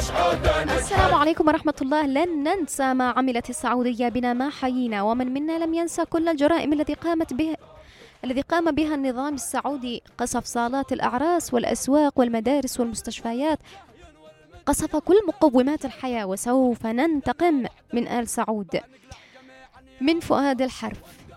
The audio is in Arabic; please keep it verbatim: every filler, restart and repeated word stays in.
السلام عليكم ورحمة الله. لن ننسى ما عملت السعودية بنا ما حيينا، ومن منا لم ينسى كل الجرائم التي قامت به الذي قام بها النظام السعودي. قصف صالات الأعراس والأسواق والمدارس والمستشفيات، قصف كل مقومات الحياة. وسوف ننتقم من آل سعود. من فؤاد الحرب.